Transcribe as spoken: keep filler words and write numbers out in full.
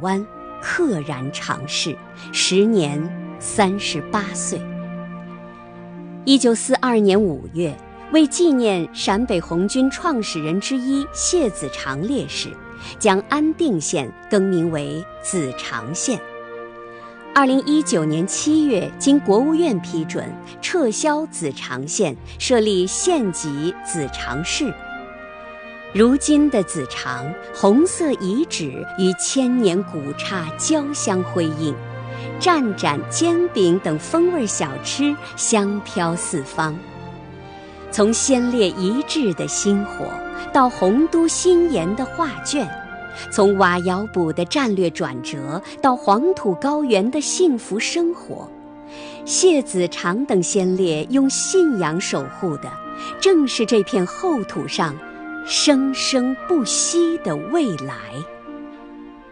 湾，溘然长逝，时年三十八岁。一九四二年五月，为纪念陕北红军创始人之一谢子长烈士，将安定县更名为子长县。二零一九年七月，经国务院批准，撤销子长县，设立县级子长市。如今的子长，红色遗址与千年古刹交相辉映，蘸盏、煎饼等风味小吃香飘四方。从先烈遗志的薪火，到洪都新颜的画卷，从瓦窑堡的战略转折，到黄土高原的幸福生活，谢子长等先烈用信仰守护的，正是这片厚土上生生不息的未来。